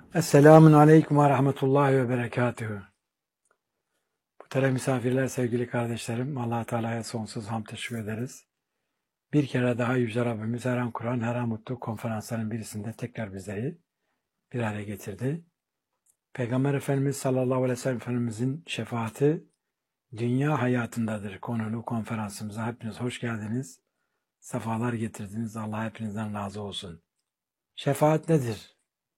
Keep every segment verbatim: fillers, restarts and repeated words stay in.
Esselamun Aleyküm ve Rahmetullahi ve Berekatühü. Muhterem misafirler, sevgili kardeşlerim, Allah Teala'ya sonsuz hamd teşekkür ederiz. Bir kere daha Yüce Rabbimiz her an Kur'an, her an mutlu konferansların birisinde tekrar bizleri bir araya getirdi. Peygamber Efendimiz sallallahu aleyhi ve sellem Efendimizin şefaati dünya hayatındadır konulu konferansımıza hepiniz hoş geldiniz. Sefalar getirdiniz. Allah hepinizden razı olsun. Şefaat nedir?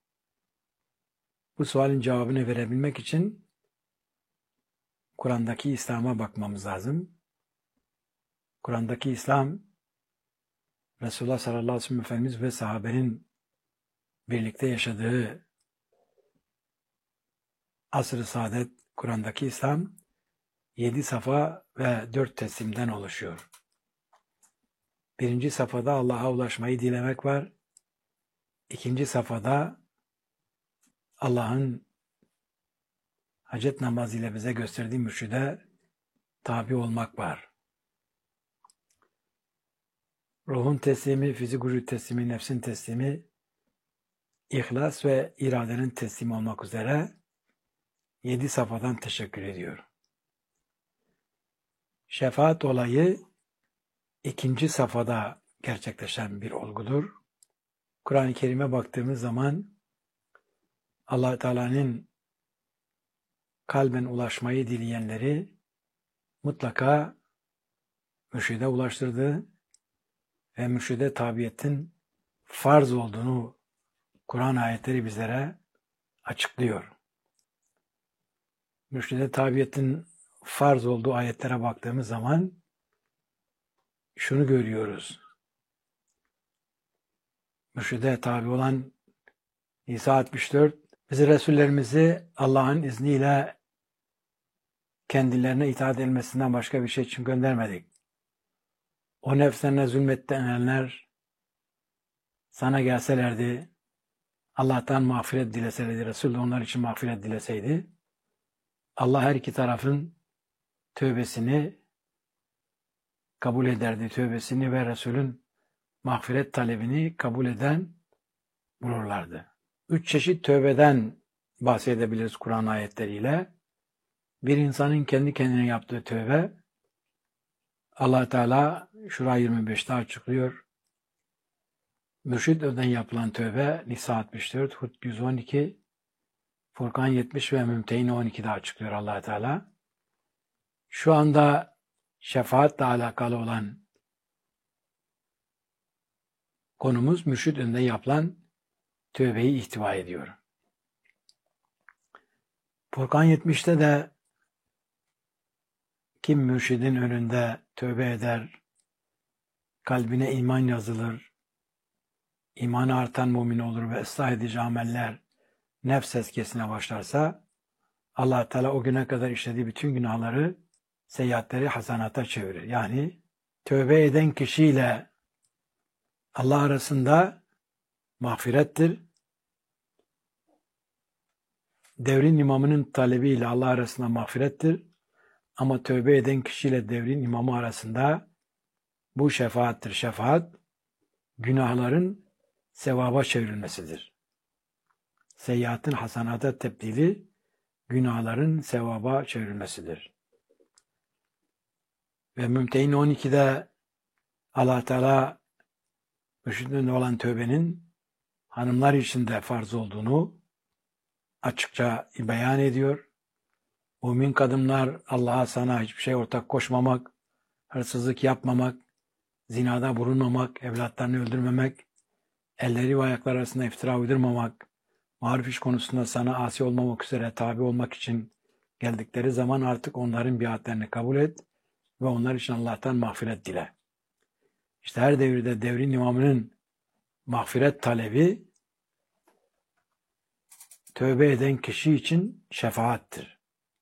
Bu sualin cevabını verebilmek için Kur'an'daki İslam'a bakmamız lazım. Kur'an'daki İslam, Resulullah sallallahu aleyhi ve sellem Efendimiz ve sahabenin birlikte yaşadığı asr-ı saadet Kur'an'daki İslam yedi safa ve dört teslimden oluşuyor. Birinci safhada Allah'a ulaşmayı dilemek var. İkinci safhada Allah'ın hacet namazı ile bize gösterdiği mürşide tabi olmak var. Ruhun teslimi, fizik vücut teslimi, nefsin teslimi, ihlas ve iradenin teslimi olmak üzere yedi safhadan teşekkür ediyor. Şefaat olayı ikinci safhada gerçekleşen bir olgudur. Kur'an-ı Kerim'e baktığımız zaman Allah Teala'nın kalben ulaşmayı dileyenleri mutlaka mürşide ulaştırdığı ve mürşide tabiyetin farz olduğunu Kur'an ayetleri bizlere açıklıyor. Mürşide tabiyetin farz olduğu ayetlere baktığımız zaman şunu görüyoruz. Mürşide tabi olan İsa altmış dört, bizi Resullerimizi Allah'ın izniyle kendilerine itaat edilmesinden başka bir şey için göndermedik. O nefslerine zulmedenler sana gelselerdi, Allah'tan mağfiret dileselerdi, Resul de onlar için mağfiret dileseydi, Allah her iki tarafın tövbesini kabul ederdi, tövbesini ve Resul'ün mağfiret talebini kabul eden bulurlardı. Üç çeşit tövbeden bahsedebiliriz Kur'an ayetleriyle. Bir insanın kendi kendine yaptığı tövbe, Allah Teala Şura yirmi beşte açıklıyor. Mürşid öden yapılan tövbe Nisa altmış dört, Hud yüz on iki, Furkan yetmiş ve Mümtehin on iki'de açıklıyor Allah Teala. Şu anda şefaatle alakalı olan konumuz mürşid önden yapılan tövbeyi ihtiva ediyor. Furkan yetmişte de kim mürşidin önünde tövbe eder, kalbine iman yazılır, imanı artan mümin olur ve ıslah edici ameller nefs eskesine başlarsa, Allah Teala o güne kadar işlediği bütün günahları, seyyiatleri hasanata çevirir. Yani tövbe eden kişiyle Allah arasında mağfirettir. Devrin imamının talebiyle Allah arasında mağfirettir. Ama tövbe eden kişiyle devrin imamı arasında bu şefaattir. Şefaat, günahların sevaba çevrilmesidir. Seyyiatın hasanata tebdili, günahların sevaba çevrilmesidir. Ve Mümtehin on iki'de Allah Teala mürşidin olan tövbenin hanımlar için de farz olduğunu açıkça beyan ediyor. Mümin kadınlar Allah'a sana hiçbir şey ortak koşmamak, hırsızlık yapmamak, zinada bulunmamak, evlatlarını öldürmemek, elleri ve ayakları arasında iftira uydurmamak, maruf iş konusunda sana asi olmamak üzere tabi olmak için geldikleri zaman artık onların biatlerini kabul et ve onlar için Allah'tan mağfiret dile. İşte her devirde devrin imamının mağfiret talebi tövbe eden kişi için şefaattir.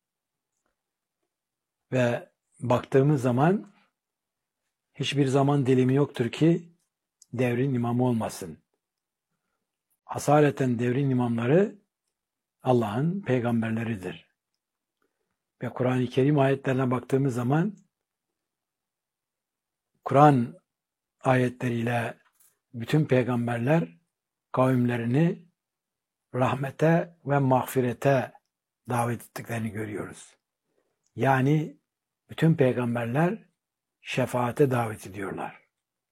Ve baktığımız zaman hiçbir zaman dilimi yoktur ki devrin imamı olmasın. Asaleten devrin imamları Allah'ın peygamberleridir. Ve Kur'an-ı Kerim ayetlerine baktığımız zaman Kur'an ayetleriyle bütün peygamberler kavimlerini rahmete ve mağfirete davet ettiklerini görüyoruz. Yani bütün peygamberler şefaate davet ediyorlar.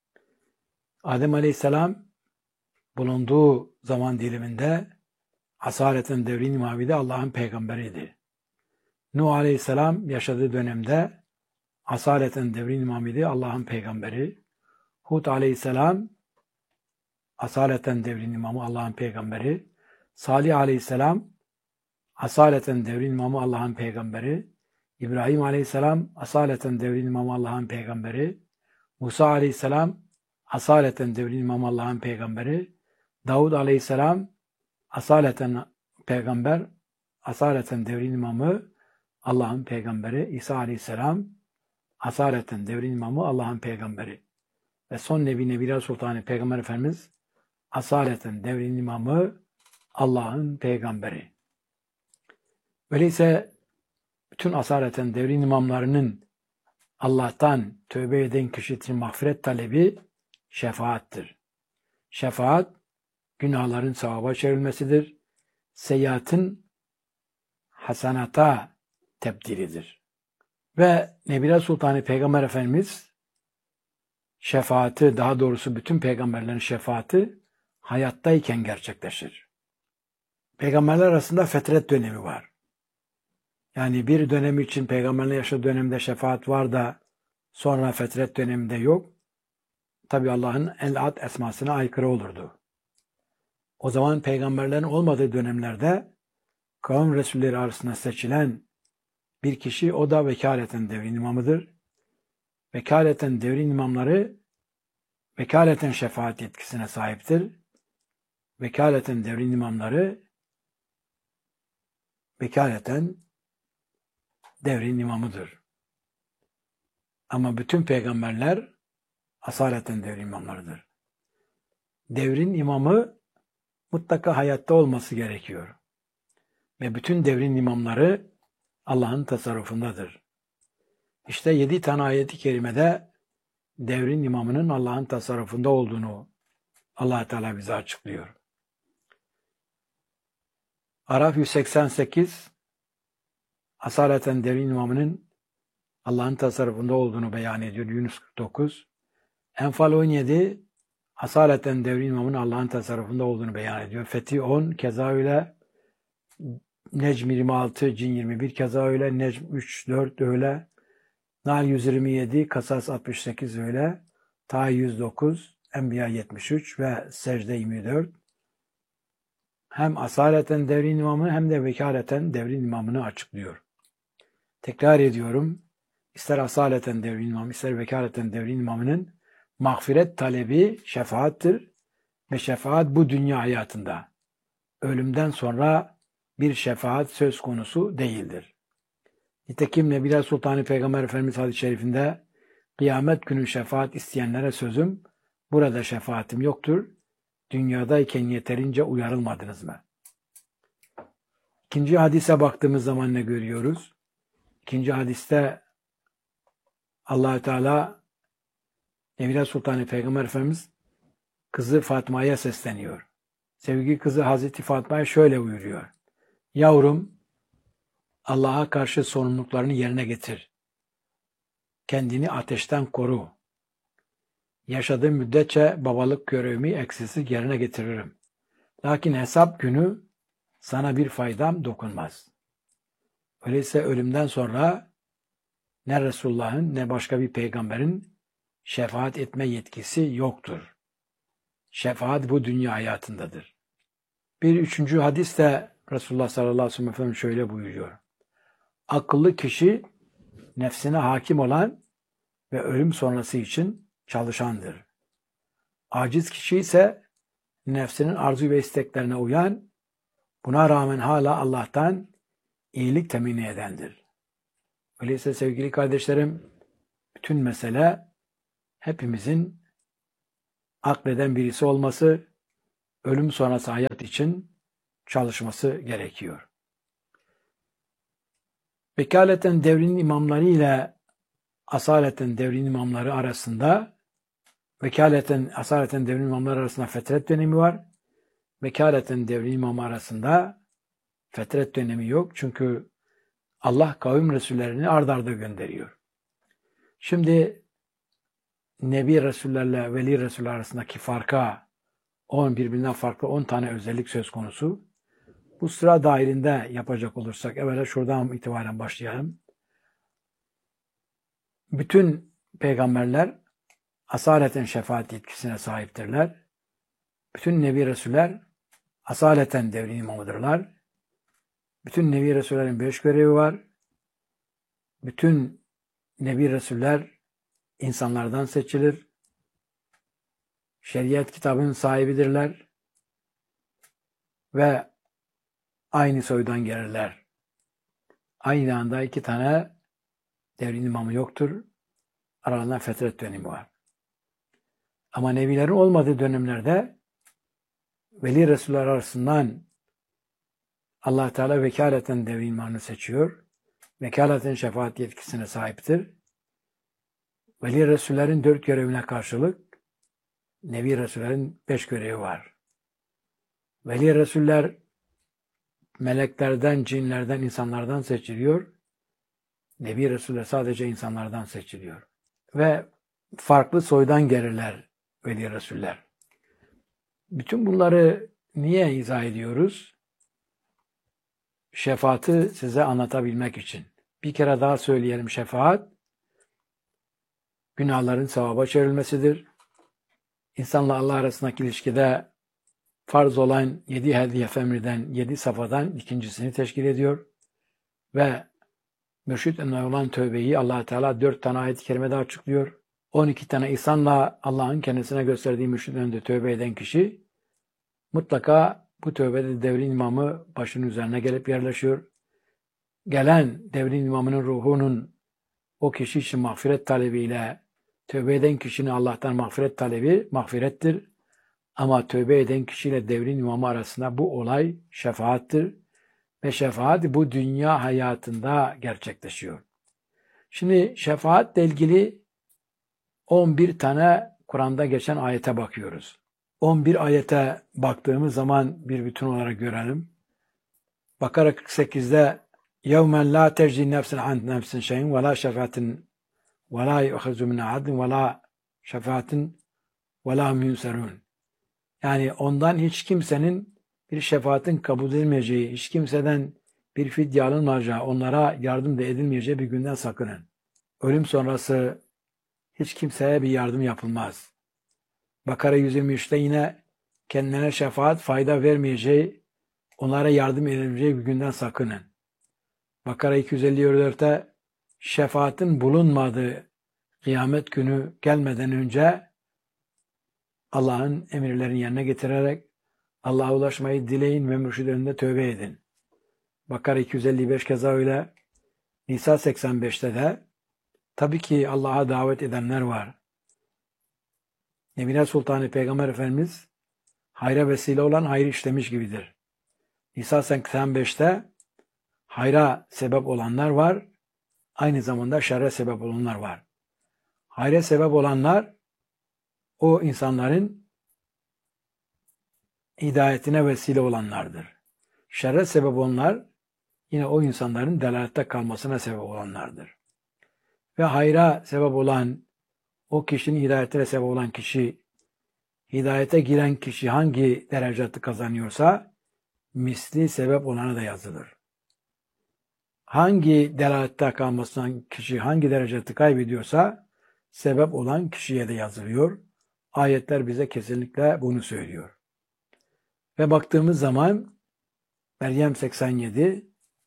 Adem Aleyhisselam bulunduğu zaman diliminde asaleten devrin imamıydı, Allah'ın peygamberiydi. Nuh Aleyhisselam yaşadığı dönemde asaleten devrin imamıydı, Allah'ın peygamberi. Hud Aleyhisselam asaleten devrin imamı, Allah'ın peygamberi. Salih Aleyhisselam asaleten devrin imamı, Allah'ın peygamberi. İbrahim Aleyhisselam asaleten devrin imamı, Allah'ın peygamberi. Musa Aleyhisselam asaleten devrin imamı, Allah'ın peygamberi. Davud Aleyhisselam asaleten peygamber, asaleten devrin imamı, Allah'ın peygamberi. İsa Aleyhisselam asaleten devrin imamı, Allah'ın peygamberi. Ve son Nebi Nebiler Sultanı Peygamber Efendimiz asaleten devrin imamı, Allah'ın peygamberi. Öyleyse bütün asaleten devrin imamlarının Allah'tan tövbe eden kişi için mağfiret talebi şefaattir. Şefaat, günahların sevaba çevrilmesidir. Seyyiatın hasanata tebdilidir. Ve Nebiler Sultanı Peygamber Efendimiz şefaati, daha doğrusu bütün peygamberlerin şefaati hayattayken gerçekleşir. Peygamberler arasında fetret dönemi var. Yani bir dönem için peygamberlerin yaşadığı dönemde şefaat var da sonra fetret döneminde yok. Tabi Allah'ın el-Ad esmasına aykırı olurdu. O zaman peygamberlerin olmadığı dönemlerde kavim resulleri arasında seçilen bir kişi, o da vekaleten devrin imamıdır. Vekaleten devrin imamları vekaleten şefaat yetkisine sahiptir. Vekaleten devrin imamları vekaleten devrin imamıdır. Ama bütün peygamberler asaleten devrin imamlarıdır. Devrin imamı mutlaka hayatta olması gerekiyor. Ve bütün devrin imamları Allah'ın tasarrufundadır. İşte yedi tane ayet-i kerimede devrin imamının Allah'ın tasarrufunda olduğunu Allah Teala bize açıklıyor. Araf yüz seksen sekiz asaleten devrin imamının Allah'ın tasarrufunda olduğunu beyan ediyor. Yunus kırk dokuz. Enfal on yedi asaleten devrin imamının Allah'ın tasarrufunda olduğunu beyan ediyor. Fetih on keza öyle. Necm yirmi altı, Cin yirmi bir keza öyle. Necm üç dört öyle. Nahl yüz yirmi yedi, Kasas altmış sekiz öyle. Taha yüz dokuz, Enbiya yetmiş üç ve Secde yirmi dört. Hem asaleten devrin imamını hem de vekaleten devrin imamını açıklıyor. Tekrar ediyorum. İster asaleten devrin imamı, ister vekaleten devrin imamının mağfiret talebi şefaattir. Ve şefaat bu dünya hayatında. Ölümden sonra bir şefaat söz konusu değildir. Nitekim Nebiler Sultanı Peygamber Efendimiz hadis-i şerifinde kıyamet günü şefaat isteyenlere sözüm, burada şefaatim yoktur. Dünyadayken yeterince uyarılmadınız mı? İkinci hadise baktığımız zaman ne görüyoruz? İkinci hadiste Allah-u Teala Nebiler Sultanı Peygamber Efendimiz kızı Fatma'ya sesleniyor. Sevgili kızı Hazreti Fatma'ya şöyle buyuruyor. Yavrum, Allah'a karşı sorumluluklarını yerine getir. Kendini ateşten koru. Yaşadığım müddetçe babalık görevimi eksiksiz yerine getiririm. Lakin hesap günü sana bir faydam dokunmaz. Öyleyse ölümden sonra ne Resulullah'ın ne başka bir peygamberin şefaat etme yetkisi yoktur. Şefaat bu dünya hayatındadır. Bir üçüncü hadis de Resulullah sallallahu aleyhi ve sellem şöyle buyuruyor. Akıllı kişi nefsine hakim olan ve ölüm sonrası için çalışandır. Aciz kişi ise nefsinin arzu ve isteklerine uyan, buna rağmen hala Allah'tan iyilik temin edendir. Öyleyse sevgili kardeşlerim, bütün mesele hepimizin akleden birisi olması, ölüm sonrası hayat için çalışması gerekiyor. Vekaleten devrin imamları ile asaleten devrin imamları arasında, vekaleten asaleten devrin imamları arasında fetret dönemi var. vekaleten devri imamı arasında fetret dönemi yok. Çünkü Allah kavim Resullerini ard arda gönderiyor. Şimdi Nebi Resullerle Veli Resuller arasındaki farka on birbirinden farklı on tane özellik söz konusu. Bu sıra dahilinde yapacak olursak evvela şuradan itibaren başlayalım. Bütün peygamberler asaleten şefaat yetkisine sahiptirler. Bütün Nebi Resuller asaleten devrin imamıdırlar. Bütün Nebi Resullerin beş görevi var. Bütün Nebi Resuller insanlardan seçilir. Şeriat kitabının sahibidirler. Ve aynı soydan gelirler. Aynı anda iki tane devrin imamı yoktur. Aralarında fetret dönemi var. Ama nebilerin olmadığı dönemlerde veli Resuller arasından Allah Teala vekaleten devrin imamını seçiyor. Vekaleten şefaat yetkisine sahiptir. Veli Resullerin dört görevine karşılık Nebi Resullerin beş görevi var. Veli Resuller meleklerden, cinlerden, insanlardan seçiliyor. Nebi Resuller sadece insanlardan seçiliyor. Ve farklı soydan gelirler Veli Resuller. Bütün bunları niye izah ediyoruz? Şefaati size anlatabilmek için. Bir kere daha söyleyelim, şefaat günahların sevaba çevrilmesidir. İnsanla Allah arasındaki ilişkide farz olan yedi hediye emriden, yedi safadan ikincisini teşkil ediyor. Ve mürşid önüne olan tövbeyi Allah Teala dört tane ayet-i kerimede açıklıyor. on iki tane ihsanla Allah'ın kendisine gösterdiği mürşid önünde tövbe eden kişi mutlaka bu tövbede devrin imamı başının üzerine gelip yerleşiyor. Gelen devrin imamının ruhunun o kişi için mağfiret talebiyle tövbe eden kişinin Allah'tan mağfiret talebi mağfirettir. Ama tövbe eden kişiyle devrin imamı arasında bu olay şefaattir. Ve şefaat bu dünya hayatında gerçekleşiyor. Şimdi şefaatle ilgili on bir tane Kur'an'da geçen ayete bakıyoruz. on bir ayete baktığımız zaman bir bütün olarak görelim. Bakara kırk sekizde يَوْمًا لَا تَجْزِي نَفْسٍ عَنْ نَفْسٍ شَيْءٍ وَلَا شَفَاةٍ وَلَا يُؤْخَذُ مِنْ عَدٍ وَلَا شَفَاةٍ وَلَا هُمْ يُنْصَرُونَ. Yani ondan hiç kimsenin bir şefaatin kabul edilmeyeceği, hiç kimseden bir fidye alınmayacağı, onlara yardım da edilmeyeceği bir günden sakının. Ölüm sonrası hiç kimseye bir yardım yapılmaz. Bakara yüz yirmi üçte yine kendine şefaat fayda vermeyeceği, onlara yardım edilmeyeceği bir günden sakının. Bakara iki yüz elli dörtte şefaatin bulunmadığı kıyamet günü gelmeden önce Allah'ın emirlerini yerine getirerek Allah'a ulaşmayı dileyin ve mürşid önünde tövbe edin. Bakara iki yüz elli beş keza öyle. Nisa seksen beşte de tabii ki Allah'a davet edenler var. Nebine Sultanı Peygamber Efendimiz hayra vesile olan hayır işlemiş gibidir. Nisa seksen beşte hayra sebep olanlar var. Aynı zamanda şerre sebep olanlar var. Hayra sebep olanlar o insanların hidayetine vesile olanlardır. Şerre sebep olanlar yine o insanların delalette kalmasına sebep olanlardır. Ve hayra sebep olan o kişinin hidayetine sebep olan kişi, hidayete giren kişi hangi derecatı kazanıyorsa misli sebep olana da yazılır. Hangi delalette kalmasından kişi hangi derecatı kaybediyorsa sebep olan kişiye de yazılıyor. Ayetler bize kesinlikle bunu söylüyor. Ve baktığımız zaman Meryem seksen yedi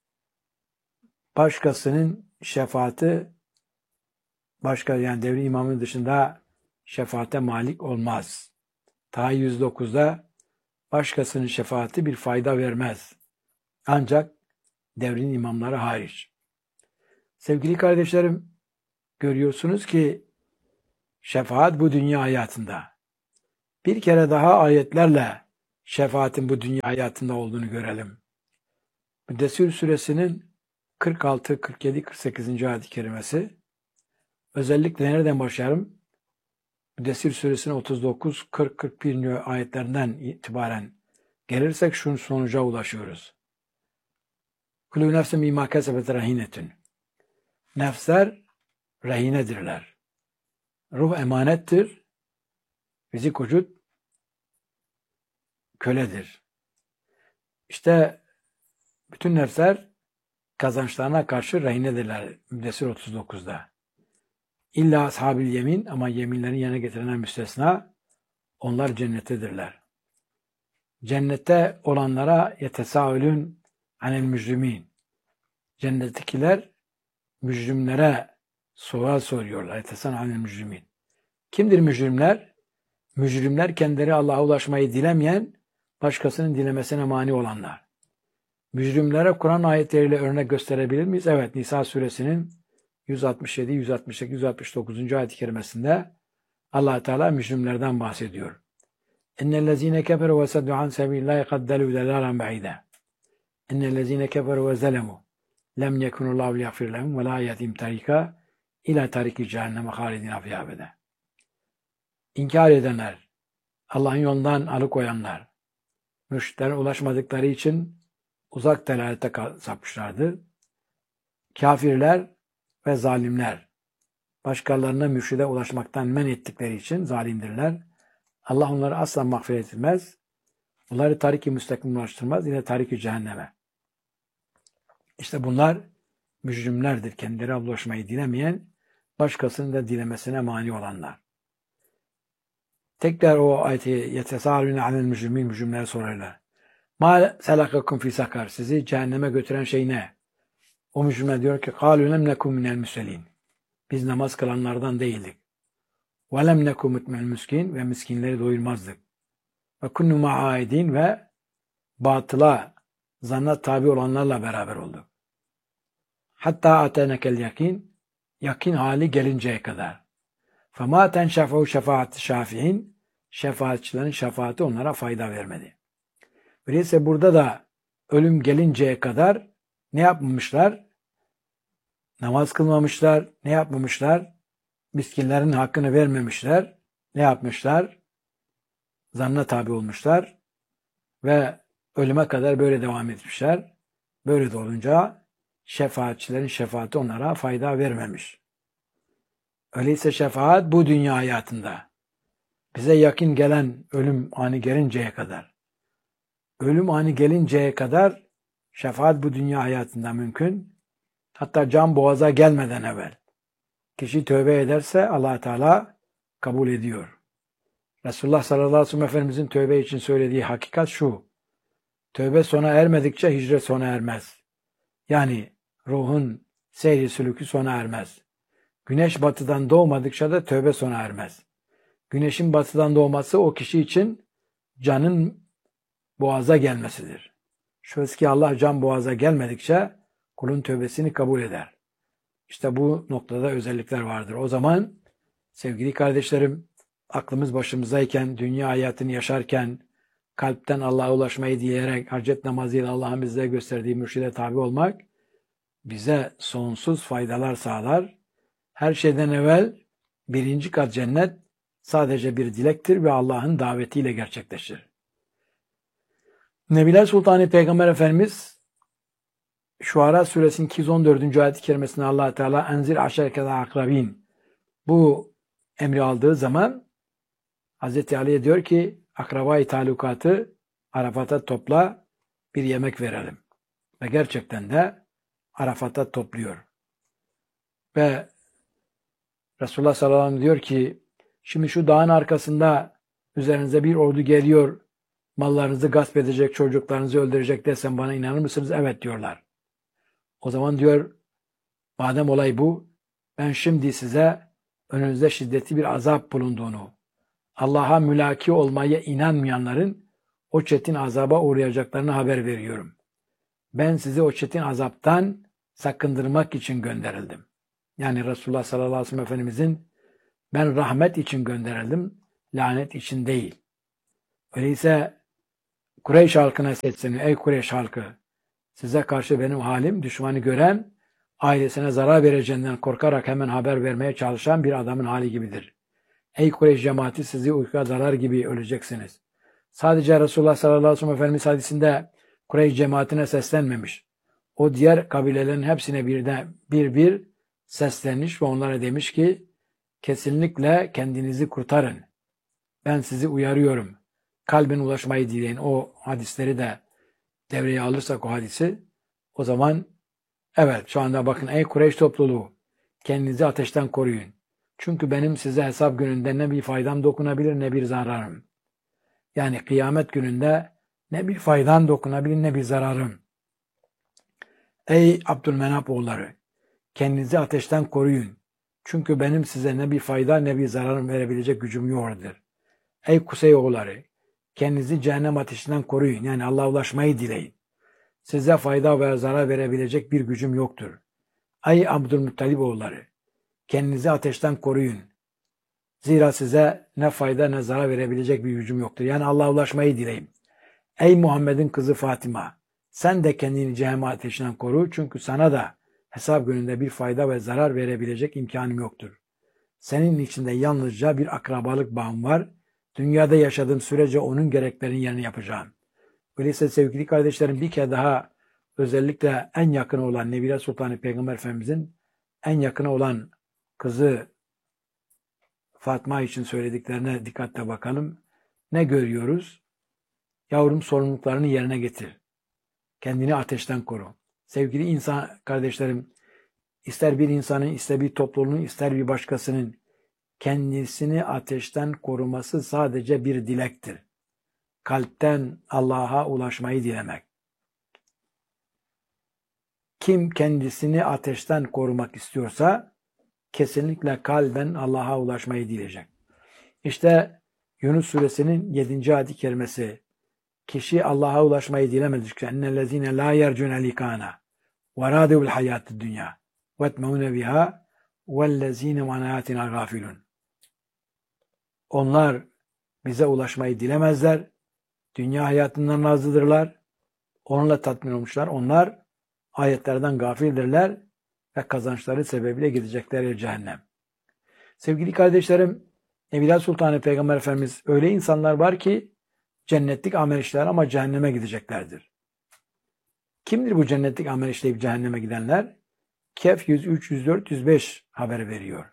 başkasının şefaati başka yani devri imamın dışında şefaate malik olmaz. Ta yüz dokuzda başkasının şefaati bir fayda vermez. Ancak devrin imamları hariç. Sevgili kardeşlerim, görüyorsunuz ki şefaat bu dünya hayatında. Bir kere daha ayetlerle şefaatin bu dünya hayatında olduğunu görelim. Müddessir suresinin kırk altı, kırk yedi, kırk sekizinci ayet-i kerimesi. Özellikle nereden başlarım? Müddessir suresinin otuz dokuz, kırk, kırk bir ayetlerinden itibaren Gelirsek şu sonuca ulaşıyoruz. Kulü nefsin mimâ kesebet rehinetün. Nefsler rehinedirler. Ruh emanettir. Fizik vücut köledir. İşte bütün nefsler kazançlarına karşı rehinedirler. Müddessir otuz dokuzda. İlla ashab-ül yemin, ama yeminlerini yerine getirenler müstesna, onlar cennettedirler. Cennette olanlara yetesâülün anel mücrimin. Cennettekiler mücrimlere sual soruyorlar. Yetesâülün anel mücrimin. Kimdir mücrimler? Mücrimler kendileri Allah'a ulaşmayı dilemeyen, başkasının dilemesine mani olanlar. Mücrimlere Kur'an ayetleriyle örnek gösterebilir miyiz? Evet, Nisa suresinin yüz altmış yedi, yüz altmış sekiz, yüz altmış dokuzuncu ayet-i kerimesinde Allah Teala mücrimlerden bahsediyor. İnnellezîne keferu ve seddu an sebîlillâhi kad delû delâlen be'îdâ. İnnellezîne keferu ve zelemû lem yekunullahu liyagfir lehum ve lâ yehdihim tarîkâ ilâ tarîki cehenneme hâlidîne fîhâ ebeden. İnkar edenler, Allah'ın yolundan alıkoyanlar, mürşitlere ulaşmadıkları için uzak delalete sapmışlardı. Kafirler ve zalimler, başkalarına mürşide ulaşmaktan men ettikleri için zalimdirler. Allah onları asla mağfiret etmez. Onları tarik-i müstakim ulaştırmaz. Yine tarik-i cehenneme. İşte bunlar mücrimlerdir. Kendileri ulaşmayı dilemeyen, başkasının da dilemesine mani olanlar. Tekrar o ayeti yetesâlûne anel mücrimin, mücrimlere sorarlar. Mâ selakakum fî sakar. Sizi cehenneme götüren şey ne? O mücrimler diyor ki kâlû lem nekûm minel müsellîn. Biz namaz kılanlardan değildik. Ve lem nekû mutmel miskin, ve miskinleri doyurmazdık. Ve kunnu ma'aidin, ve batıla, zanna tabi olanlarla beraber olduk. Hatta atenekel yakin, yakin hali gelinceye kadar. Fema tenşefehu şefaat-i şafi'in, şefaatçilerin şefaati onlara fayda vermedi. Öyleyse burada da ölüm gelinceye kadar ne yapmamışlar? Namaz kılmamışlar, ne yapmamışlar? Miskinlerin hakkını vermemişler, ne yapmışlar? Zanna tabi olmuşlar ve ölüme kadar böyle devam etmişler. Böyle de olunca şefaatçilerin şefaati onlara fayda vermemiş. Öyleyse şefaat bu dünya hayatında. Bize yakın gelen ölüm anı gelinceye kadar. Ölüm anı gelinceye kadar şefaat bu dünya hayatında mümkün. Hatta can boğaza gelmeden evvel. Kişi tövbe ederse Allah Teala kabul ediyor. Resulullah sallallahu aleyhi ve sellem Efendimizin tövbe için söylediği hakikat şu. Tövbe sona ermedikçe hicret sona ermez. Yani ruhun seyri sülükü sona ermez. Güneş batıdan doğmadıkça da tövbe sona ermez. Güneşin batıdan doğması o kişi için canın boğaza gelmesidir. Şöyle ki Allah can boğaza gelmedikçe kulun tövbesini kabul eder. İşte bu noktada özellikler vardır. O zaman sevgili kardeşlerim, aklımız başımızdayken, dünya hayatını yaşarken, kalpten Allah'a ulaşmayı dileyerek, hacet namazıyla Allah'ın bize gösterdiği mürşide tabi olmak, bize sonsuz faydalar sağlar. Her şeyden evvel birinci kat cennet sadece bir dilektir ve Allah'ın davetiyle gerçekleşir. Nebiler Sultanı Peygamber Efendimiz Şuara Suresinin iki yüz on dördüncü ayet-i kerimesinde Allah Teala enzir aşerkede akrabin bu emri aldığı zaman Hazreti Ali'ye diyor ki akrabayı talukatı Arafat'a topla, bir yemek verelim. Ve gerçekten de Arafat'a topluyor. Ve Resulullah sallallahu aleyhi ve sellem diyor ki şimdi şu dağın arkasında üzerinize bir ordu geliyor, mallarınızı gasp edecek, çocuklarınızı öldürecek desem bana inanır mısınız? Evet diyorlar. O zaman diyor madem olay bu, ben şimdi size önünüzde şiddetli bir azap bulunduğunu, Allah'a mülaki olmaya inanmayanların o çetin azaba uğrayacaklarını haber veriyorum. Ben sizi o çetin azaptan sakındırmak için gönderildim. Yani Resulullah sallallahu aleyhi ve sellem Efendimizin ben rahmet için gönderildim, lanet için değil. Öyleyse Kureyş halkına sesleniyor. Ey Kureyş halkı, size karşı benim halim düşmanı gören, ailesine zarar vereceğinden korkarak hemen haber vermeye çalışan bir adamın hali gibidir. Ey Kureyş cemaati, sizi uykuya dalar gibi öleceksiniz. Sadece Resulullah sallallahu aleyhi ve sellem Efendimiz hadisinde Kureyş cemaatine seslenmemiş. O diğer kabilelerin hepsine birden bir bir seslenmiş ve onlara demiş ki kesinlikle kendinizi kurtarın. Ben sizi uyarıyorum. Kalben ulaşmayı dileyin. O hadisleri de devreye alırsak o hadisi o zaman evet şu anda bakın ey Kureyş topluluğu kendinizi ateşten koruyun. Çünkü benim size hesap gününde ne bir faydam dokunabilir ne bir zararım. Yani kıyamet gününde ne bir faydam dokunabilir ne bir zararım. Ey Abdülmenap oğulları kendinizi ateşten koruyun. Çünkü benim size ne bir fayda ne bir zararım verebilecek gücüm yoktur. Ey Kusey oğulları kendinizi cehennem ateşinden koruyun. Yani Allah'a ulaşmayı dileyin. Size fayda veya zarar verebilecek bir gücüm yoktur. Ey Abdülmuttalib oğulları kendinizi ateşten koruyun. Zira size ne fayda ne zarar verebilecek bir gücüm yoktur. Yani Allah'a ulaşmayı dileyin. Ey Muhammed'in kızı Fatıma sen de kendini cehennem ateşinden koru. Çünkü sana da hesap gününde bir fayda ve zarar verebilecek imkanım yoktur. Senin içinde yalnızca bir akrabalık bağım var. Dünyada yaşadığım sürece onun gereklerini yerine yapacağım. Öyleyse sevgili kardeşlerim bir kere daha özellikle en yakını olan Nebile Sultanı Peygamber Efendimizin en yakını olan kızı Fatma için söylediklerine dikkatle bakalım. Ne görüyoruz? Yavrum sorumluluklarını yerine getir. Kendini ateşten koru. Sevgili insan kardeşlerim, ister bir insanın, ister bir topluluğun, ister bir başkasının kendisini ateşten koruması sadece bir dilektir. Kalpten Allah'a ulaşmayı dilemek. Kim kendisini ateşten korumak istiyorsa kesinlikle kalben Allah'a ulaşmayı dileyecek. İşte Yunus suresinin yedinci ayet-i kerimesi. Kişi Allah'a ulaşmayı dilemedikçe ennellezine la yercune likana ve radu bil hayatid dünya ve etmeune biha vellezine an ayatina gafilun. Onlar bize ulaşmayı dilemezler. Dünya hayatından razıdırlar. Onunla tatmin olmuşlar. Onlar ayetlerden gafildirler ve kazançları sebebiyle gidecekler ya cehennem. Sevgili kardeşlerim, Nebiler Sultanı Peygamber Efendimiz öyle insanlar var ki cennetlik amel işler ama cehenneme gideceklerdir. Kimdir bu cennetlik amel işleyip cehenneme gidenler? Kehf yüz üç, yüz dört, yüz beş haber veriyor.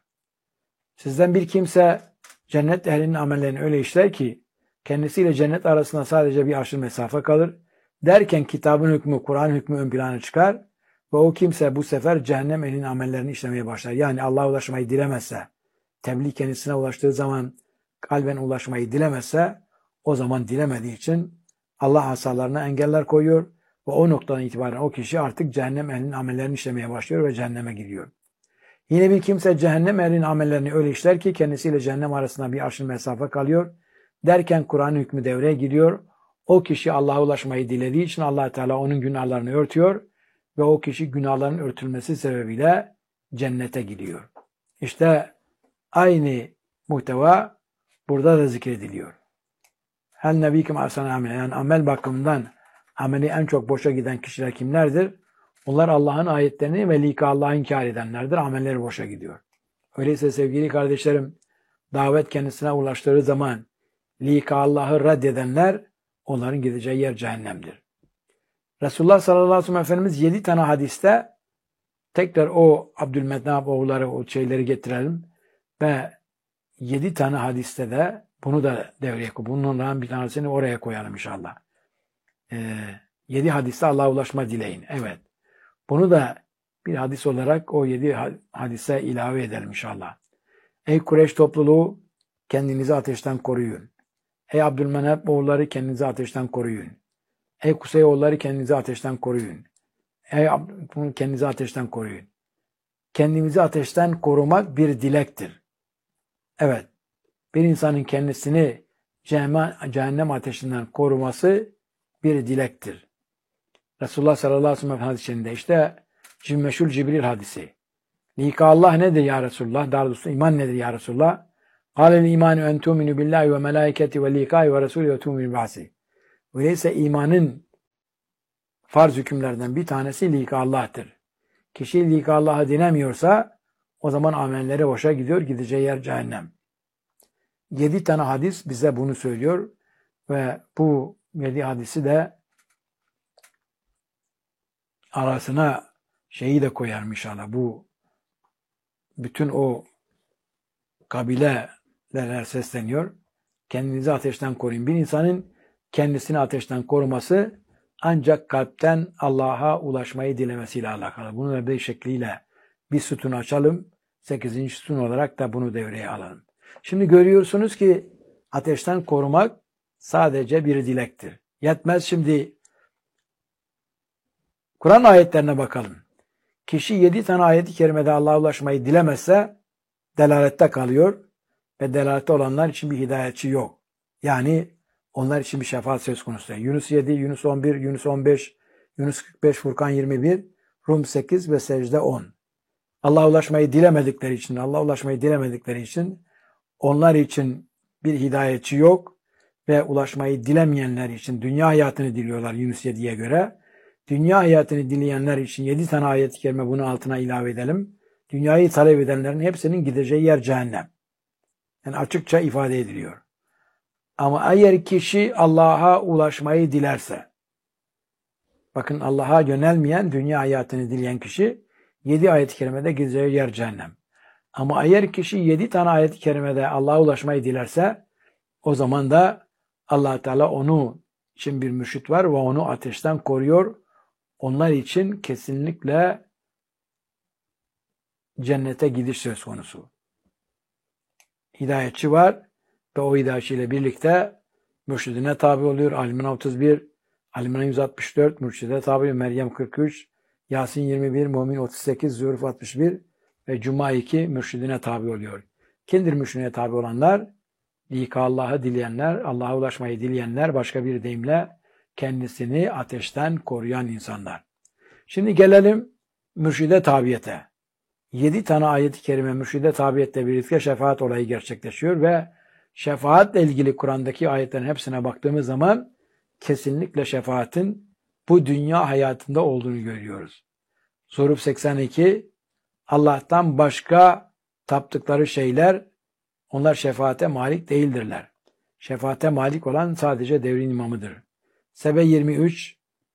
Sizden bir kimse cennet ehlinin amellerini öyle işler ki kendisiyle cennet arasında sadece bir aşırı mesafe kalır. Derken kitabın hükmü, Kur'an hükmü ön plana çıkar ve o kimse bu sefer cehennem ehlinin amellerini işlemeye başlar. Yani Allah'a ulaşmayı dilemezse, tebliğ kendisine ulaştığı zaman kalben ulaşmayı dilemezse o zaman dilemediği için Allah hasalarına engeller koyuyor ve o noktadan itibaren o kişi artık cehennem ehlinin amellerini işlemeye başlıyor ve cehenneme gidiyor. Yine bir kimse cehennem ehlinin amellerini öyle işler ki kendisiyle cehennem arasında bir aşırı mesafe kalıyor. Derken Kur'an hükmü devreye giriyor. O kişi Allah'a ulaşmayı dilediği için Allah Teala onun günahlarını örtüyor ve o kişi günahların örtülmesi sebebiyle cennete gidiyor. İşte aynı muhteva burada da zikrediliyor. Hel nebikim asana amel. Yani amel bakımından ameli en çok boşa giden kişiler kimlerdir? Onlar Allah'ın ayetlerini ve lika Allah'ı inkar edenlerdir. Amelleri boşa gidiyor. Öyleyse sevgili kardeşlerim, davet kendisine ulaştığı zaman lika Allah'ı reddedenler onların gideceği yer cehennemdir. Resulullah sallallahu aleyhi ve sellem Efendimiz yedi tane hadiste tekrar o Abdülmenap oğulları o şeyleri getirelim ve yedi tane hadiste de bunu da devreye koyalım. Bunlardan bir tanesini oraya koyalım inşallah. Ee, yedi hadiste Allah'a ulaşma dileyin. Evet. Bunu da bir hadis olarak o yedi hadise ilave edelim inşallah. Ey Kureyş topluluğu kendinizi ateşten koruyun. Ey Abdülmenap oğulları kendinizi ateşten koruyun. Ey Kusey oğulları kendinizi ateşten koruyun. Ey kendinizi ateşten koruyun. Kendimizi ateşten korumak bir dilektir. Evet. Bir insanın kendisini cehennem ateşinden koruması bir dilektir. Resulullah sallallahu aleyhi ve sellem hadisinde işte meşhur Cibril hadisi. Lika Allah nedir ya Resulullah? Daha doğrusu iman nedir ya Resulullah? Kâlel imanu en tu'minu billahi ve melâiketi ve likâhi ve rasûlü ve tu'minu ba'si. Öyleyse imanın farz hükümlerden bir tanesi lika Allah'tır. Kişi lika Allah'ı dinemiyorsa o zaman amelleri boşa gidiyor, gideceği yer cehennem. Yedi tane hadis bize bunu söylüyor Ve bu yedi hadisi de arasına şeyi de koyar inşallah. Bu bütün o kabileler sesleniyor. Kendinizi ateşten koruyun. Bir insanın kendisini ateşten koruması ancak kalpten Allah'a ulaşmayı dilemesiyle alakalı. Bunu da bir şekliyle bir sütun açalım. Sekizinci sütun olarak da bunu devreye alalım. Şimdi görüyorsunuz ki ateşten korumak sadece bir dilektir. Yetmez. Şimdi Kur'an ayetlerine bakalım. Kişi yedi tane ayet-i kerimede Allah'a ulaşmayı dilemezse delalette kalıyor ve delalette olanlar için bir hidayetçi yok. Yani onlar için bir şefaat söz konusu. Yunus yedi, Yunus on bir, Yunus on beş, Yunus kırk beş, Furkan yirmi bir, Rum sekiz ve Secde on. Allah'a ulaşmayı dilemedikleri için, Allah'a ulaşmayı dilemedikleri için onlar için bir hidayetçi yok ve ulaşmayı dilemeyenler için dünya hayatını diliyorlar Yunus yediye göre. Dünya hayatını dileyenler için yedi tane ayet-i kerime bunu altına ilave edelim. Dünyayı talep edenlerin hepsinin gideceği yer cehennem. Yani açıkça ifade ediliyor. Ama eğer kişi Allah'a ulaşmayı dilerse, bakın Allah'a yönelmeyen, dünya hayatını dileyen kişi yedi ayet-i kerimede gideceği yer cehennem. Ama eğer kişi yedi tane ayet-i kerimede Allah'a ulaşmayı dilerse, o zaman da Allah Teala onu için bir mürşit var ve onu ateşten koruyor. Onlar için kesinlikle cennete gidiş söz konusu. Hidayetçi var ve o hidayetçiyle birlikte mürşidine tabi oluyor. Al-İmran otuz bir, Al-İmran yüz altmış dört, mürşide tabi Meryem kırk üç, Yasin yirmi bir, Mümin otuz sekiz, Zuhruf altmış bir ve Cuma iki mürşidine tabi oluyor. Kimdir mürşidine tabi olanlar? Lika Allah'ı dileyenler, Allah'a ulaşmayı dileyenler, başka bir deyimle kendisini ateşten koruyan insanlar. Şimdi gelelim mürşide tabiyete. Yedi tane ayet-i kerime mürşide tabiyetle birlikte şefaat olayı gerçekleşiyor ve şefaatle ilgili Kur'an'daki ayetlerin hepsine baktığımız zaman kesinlikle şefaatin bu dünya hayatında olduğunu görüyoruz. Zuhruf seksen iki, Allah'tan başka taptıkları şeyler, onlar şefaate malik değildirler. Şefaate malik olan sadece devrin imamıdır. Sebe yirmi üç,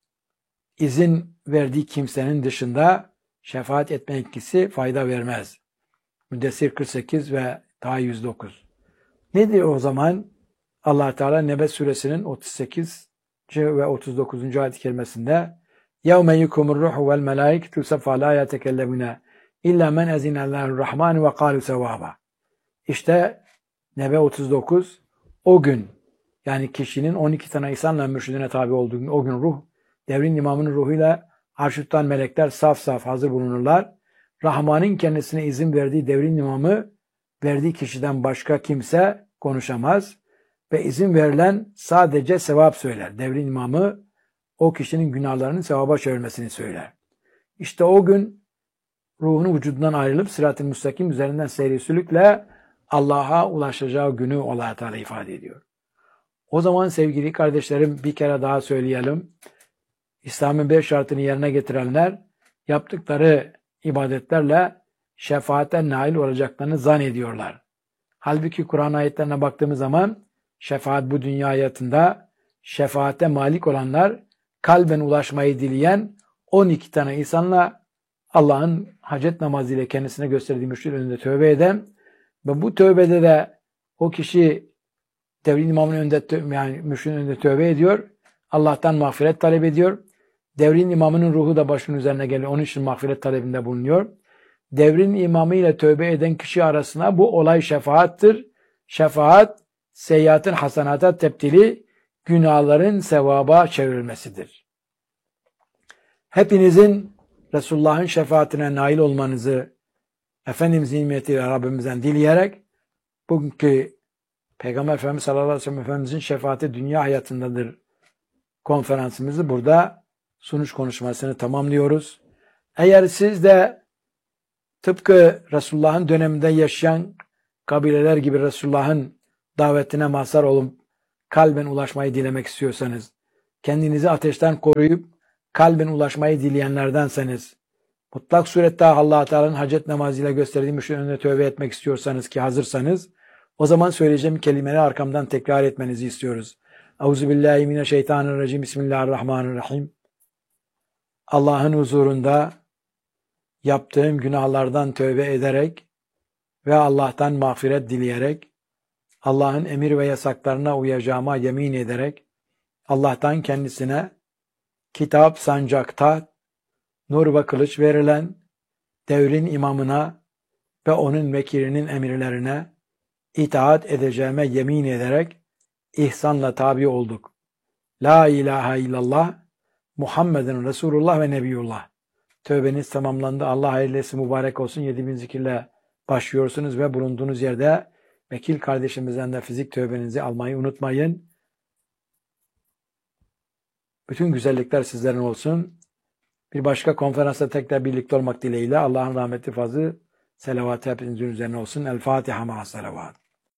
izin verdiği kimsenin dışında şefaat etme etkisi fayda vermez. Müddessir kırk sekiz ve Taha yüz dokuz. Nedir o zaman? Allah Teala Nebe suresinin otuz sekiz ve otuz dokuzuncu ayet-i kerimesinde يَوْمَ يُكُمُ الرُّحُ وَالْمَلَائِكَةُ سَفَّى لَا يَتَكَلَّمُونَ إِلَّا مَنْ أَذِنَ اللّٰهُ الرَّحْمَنِ وَقَالُوا سَوَابًا. İşte Nebe otuz dokuz, o gün, yani kişinin on iki tane insanla mürşidine tabi olduğu gün, o gün ruh, devrin imamının ruhuyla arşuttan melekler saf saf hazır bulunurlar. Rahman'ın kendisine izin verdiği devrin imamı, verdiği kişiden başka kimse konuşamaz ve izin verilen sadece sevap söyler. Devrin imamı o kişinin günahlarının sevaba çevirmesini söyler. İşte o gün ruhunu vücudundan ayrılıp sırat-ı müstakim üzerinden seyri sülükle Allah'a ulaşacağı günü Allah Teala ifade ediyor. O zaman sevgili kardeşlerim bir kere daha söyleyelim. İslam'ın beş şartını yerine getirenler yaptıkları ibadetlerle şefaate nail olacaklarını zannediyorlar. Halbuki Kur'an ayetlerine baktığımız zaman şefaat bu dünya hayatında, şefaate malik olanlar kalben ulaşmayı dileyen on iki tane insanla Allah'ın hacet namazı ile kendisine gösterdiği müşrik önünde tövbe eden ve bu tövbede de o kişi devrin imamının önünde, yani müşriğin önünde tövbe ediyor. Allah'tan mağfiret talep ediyor. Devrin imamının ruhu da başının üzerine geliyor. Onun için mağfiret talebinde bulunuyor. Devrin imamı ile tövbe eden kişi arasında bu olay şefaattir. Şefaat, seyyiatın hasanata tebdili, günahların sevaba çevrilmesidir. Hepinizin Resulullah'ın şefaatine nail olmanızı Efendimiz'in nimetiyle Rabbimizden dileyerek bugünkü Peygamber Efendimiz sallallahu aleyhi ve sellem Efendimiz'in şefaati dünya hayatındadır konferansımızı burada sunuş konuşmasını tamamlıyoruz. Eğer siz de tıpkı Resulullah'ın döneminde yaşayan kabileler gibi Resulullah'ın davetine mazhar olup kalben ulaşmayı dilemek istiyorsanız, kendinizi ateşten koruyup kalben ulaşmayı dileyenlerdenseniz, mutlak surette Allah Teala'nın hacet namazıyla gösterdiği müşriğin önüne tövbe etmek istiyorsanız ki hazırsanız, o zaman söyleyeceğim kelimeleri arkamdan tekrar etmenizi istiyoruz. Euzubillahimineşşeytanirracim. Bismillahirrahmanirrahim. Allah'ın huzurunda yaptığım günahlardan tövbe ederek ve Allah'tan mağfiret dileyerek, Allah'ın emir ve yasaklarına uyacağıma yemin ederek, Allah'tan kendisine kitap, sancak, taht, nur ve kılıç verilen devrin imamına ve onun vekilinin emirlerine itaat edeceğime yemin ederek ihsanla tabi olduk. La ilahe illallah, Muhammedun Resulullah ve Nebiyullah. Tövbeniz tamamlandı. Allah hayırlı etsin, mübarek olsun. yedi bin zikirle başlıyorsunuz ve bulunduğunuz yerde vekil kardeşimizden de fizik tövbenizi almayı unutmayın. Bütün güzellikler sizlerin olsun. Bir başka konferansta tekrar birlikte olmak dileğiyle Allah'ın rahmeti, fazlı, selavatı hepinizin üzerine olsun. El Fatiha ma'a selavat.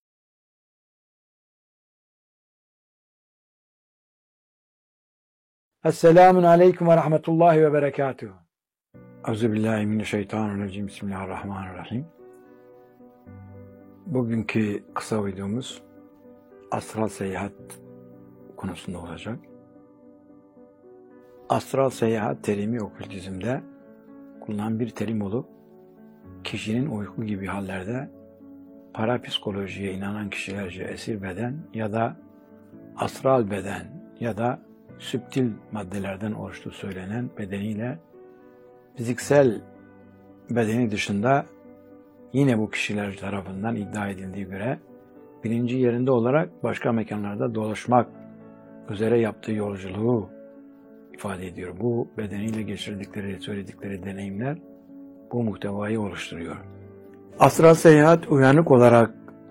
Esselamun aleyküm ve rahmetullahi ve berekatuhu. Euzubillahimineşşeytanirracim. Bismillahirrahmanirrahim. Bugünkü kısa videomuz astral seyahat konusunda olacak. Astral seyahat terimi okültizmde kullanılan bir terim olup, kişinin uyku gibi hallerde parapsikolojiye inanan kişilerce esir beden ya da astral beden ya da süptil maddelerden oluştuğu söylenen bedeniyle fiziksel bedeni dışında yine bu kişiler tarafından iddia edildiği göre bilinci yerinde olarak başka mekanlarda dolaşmak üzere yaptığı yolculuğu ifade ediyor. Bu bedeniyle geçirdikleri, söyledikleri deneyimler bu muhtevayı oluşturuyor. Astral seyahat uyanık olarak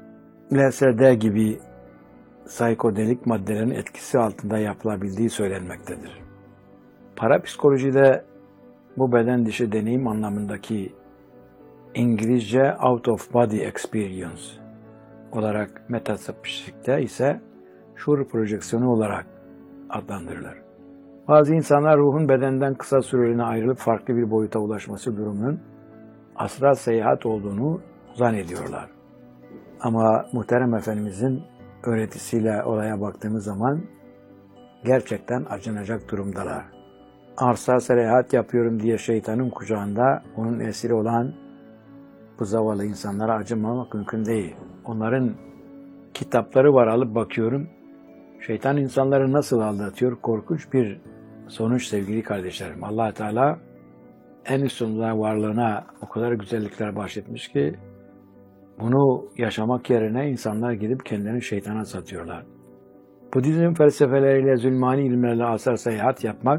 L S D gibi psikodelik maddelerin etkisi altında yapılabildiği söylenmektedir. Parapsikolojide bu beden dışı deneyim anlamındaki İngilizce out of body experience olarak, metafizikte ise şuur projeksiyonu olarak adlandırılır. Bazı insanlar ruhun bedenden kısa süreliğine ayrılıp farklı bir boyuta ulaşması durumunun astral seyahat olduğunu zannediyorlar. Ama Muhterem Efendimizin öğretisiyle olaya baktığımız zaman gerçekten acınacak durumdalar. Astral seyahat yapıyorum diye şeytanın kucağında onun esiri olan bu zavallı insanlara acımamak mümkün değil. Onların kitapları var, alıp bakıyorum. Şeytan insanları nasıl aldatıyor? Korkunç bir sonuç sevgili kardeşlerim. Allah Teala en üstünde varlığına o kadar güzellikler bahşetmiş ki bunu yaşamak yerine insanlar gidip kendilerini şeytana satıyorlar. Budizm felsefeleriyle, zulmani ilimlerle astral seyahat yapmak,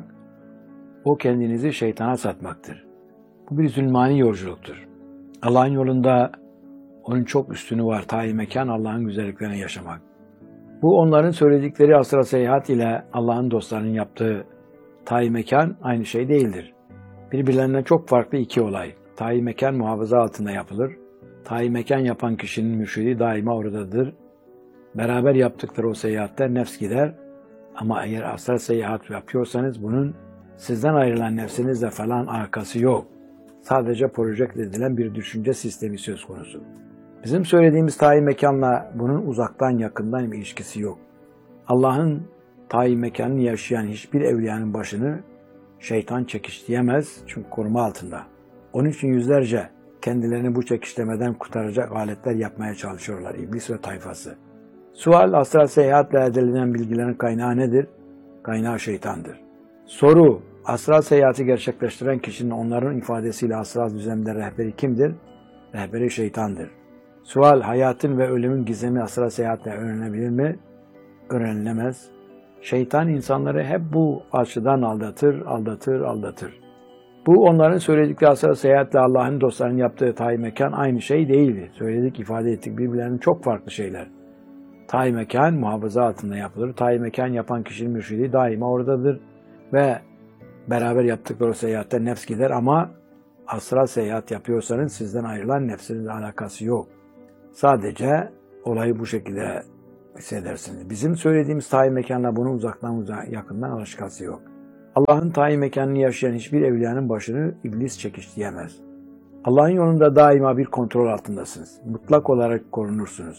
o kendinizi şeytana satmaktır. Bu bir zulmani yolculuktur. Allah'ın yolunda onun çok üstünü var. Tayin mekan Allah'ın güzelliklerini yaşamak. Bu onların söyledikleri astral seyahat ile Allah'ın dostlarının yaptığı tayin mekan aynı şey değildir. Birbirlerinden çok farklı iki olay. Tayin mekan muhafaza altında yapılır. Tayin mekan yapan kişinin mürşidi daima oradadır. Beraber yaptıkları o seyahatte nefs gider. Ama eğer astral seyahat yapıyorsanız bunun sizden ayrılan nefsinizle falan alakası yok. Sadece projekte edilen bir düşünce sistemi söz konusu. Bizim söylediğimiz tayin mekanla bunun uzaktan yakından bir ilişkisi yok. Allah'ın tayin mekanını yaşayan hiçbir evliyanın başını şeytan çekişleyemez, çünkü koruma altında. Onun için yüzlerce kendilerini bu çekişlemeden kurtaracak aletler yapmaya çalışıyorlar iblis ve tayfası. Sual, astral seyahatle elde edilen bilgilerin kaynağı nedir? Kaynağı şeytandır. Soru, astral seyahati gerçekleştiren kişinin onların ifadesiyle astral düzlemde rehberi kimdir? Rehberi şeytandır. Sual, hayatın ve ölümün gizemi astral seyahatle öğrenebilir mi? Öğrenilemez. Şeytan insanları hep bu açıdan aldatır, aldatır, aldatır. Bu onların söyledikleri astral seyahatle Allah'ın dostlarının yaptığı tayin mekan aynı şey değildi. Söyledik, ifade ettik, birbirlerinin çok farklı şeyler. Tayin mekan muhafaza altında yapılır. Tayin mekan yapan kişinin mürşidi daima oradadır ve beraber yaptıkları seyahatte nefs gider, ama astral seyahat yapıyorsanız sizden ayrılan nefsinizle alakası yok. Sadece olayı bu şekilde hissedersiniz. Bizim söylediğimiz tayin mekanla bunun uzaktan uzağa, yakından alakası yok. Allah'ın tayin mekanını yaşayan hiçbir evliyanın başını iblis çekişleyemez. Allah'ın yolunda daima bir kontrol altındasınız. Mutlak olarak korunursunuz.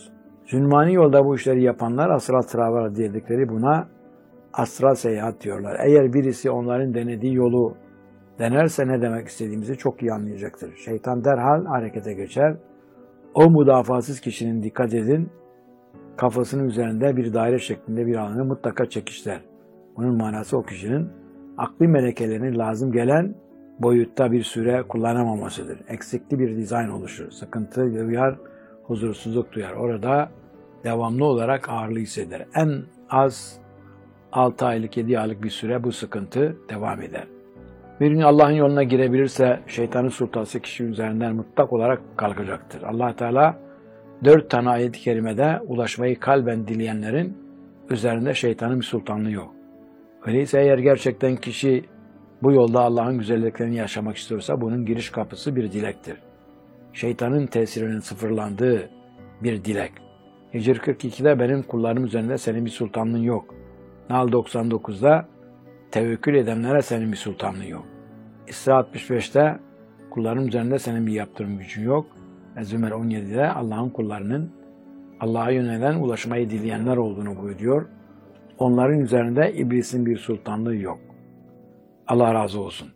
Zulmani yolda bu işleri yapanlar astral travel dedikleri buna astral seyahat diyorlar. Eğer birisi onların denediği yolu denerse ne demek istediğimizi çok iyi anlayacaktır. Şeytan derhal harekete geçer. O müdafasız kişinin, dikkat edin, kafasının üzerinde bir daire şeklinde bir alanı mutlaka çekişler. Bunun manası o kişinin akli melekelerini lazım gelen boyutta bir süre kullanamamasıdır. Eksikli bir dizayn oluşur. Sıkıntı duyar, huzursuzluk duyar. Orada devamlı olarak ağırlığı hisseder. En az altı aylık, yedi aylık bir süre bu sıkıntı devam eder. Bir gün Allah'ın yoluna girebilirse şeytanın sultası kişi üzerinden mutlak olarak kalkacaktır. Allah Teala dört tane ayet-i kerimede ulaşmayı kalben dileyenlerin üzerinde şeytanın bir sultanlığı yok. Öyleyse eğer gerçekten kişi bu yolda Allah'ın güzelliklerini yaşamak istiyorsa bunun giriş kapısı bir dilektir. Şeytanın tesirinin sıfırlandığı bir dilek. Hicr kırk ikide benim kullarım üzerinde senin bir sultanlığın yok. Nahl doksan dokuzda tevekkül edenlere senin bir sultanlığın yok. İsra altmış beşte kulların üzerinde senin bir yaptırım gücün yok. Ve Zümer on yedide Allah'ın kullarının Allah'a yönelen ulaşmayı dileyenler olduğunu buyuruyor. Onların üzerinde iblisin bir sultanlığı yok. Allah razı olsun.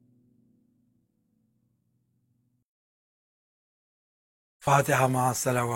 Fatiha ma'as-selavat.